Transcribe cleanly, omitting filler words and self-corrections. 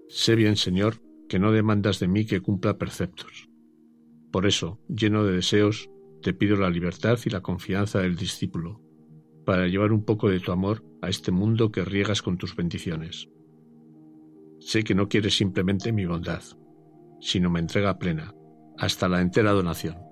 Sé bien, Señor, que no demandas de mí que cumpla preceptos. Por eso, lleno de deseos, te pido la libertad y la confianza del discípulo, para llevar un poco de tu amor a este mundo que riegas con tus bendiciones. Sé que no quieres simplemente mi bondad, sino mi entrega plena, hasta la entera donación.